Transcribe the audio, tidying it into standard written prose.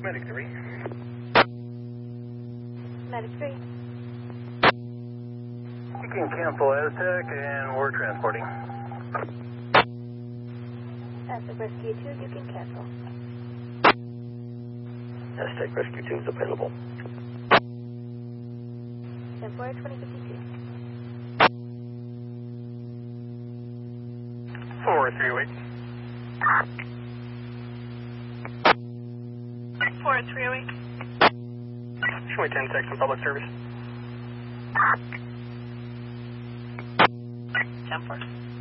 Medic 3. Medic 3. You can cancel Aztec and we're transporting. Aztec Rescue 2, you can cancel. Aztec Rescue 2 is available. 10-4, 2052. 438. 4308. Show me 10 seconds public service. 10-4.